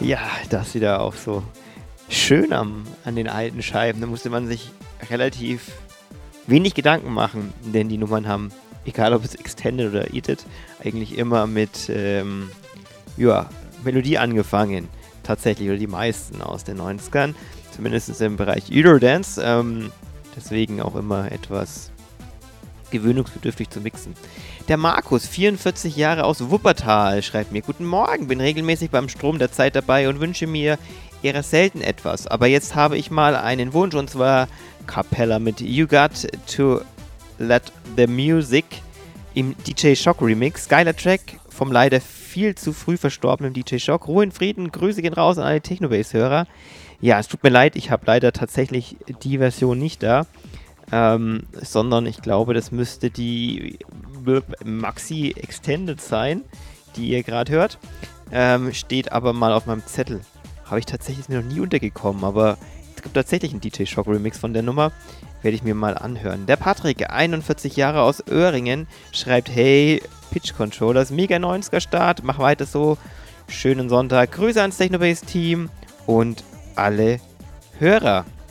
Ja, das wieder auch so schön an den alten Scheiben. Da musste man sich relativ wenig Gedanken machen, denn die Nummern haben, egal ob es Extended oder Eat eigentlich immer mit Melodie angefangen. Tatsächlich, oder die meisten aus den 90ern. Zumindest im Bereich Eurodance. Deswegen auch immer etwas gewöhnungsbedürftig zu mixen. Der Markus, 44 Jahre aus Wuppertal, schreibt mir: Guten Morgen, bin regelmäßig beim Strom der Zeit dabei und wünsche mir eher selten etwas. Aber jetzt habe ich mal einen Wunsch, und zwar Capella mit You Got to Let the Music im DJ Shock Remix. Geiler Track vom leider viel zu früh verstorbenen DJ Shock. Ruhe in Frieden, Grüße gehen raus an alle Technobase-Hörer. Ja, es tut mir leid, ich habe leider tatsächlich die Version nicht da. Sondern ich glaube, das müsste die Maxi Extended sein, die ihr gerade hört. Steht aber mal auf meinem Zettel. Habe ich tatsächlich, ist mir noch nie untergekommen, aber es gibt tatsächlich einen DJ Shock Remix von der Nummer. Werde ich mir mal anhören. Der Patrick, 41 Jahre aus Öhringen, schreibt: Hey, Pitch Controllers, mega 90er Start, mach weiter so. Schönen Sonntag. Grüße ans Technobase Team und alle Hörer.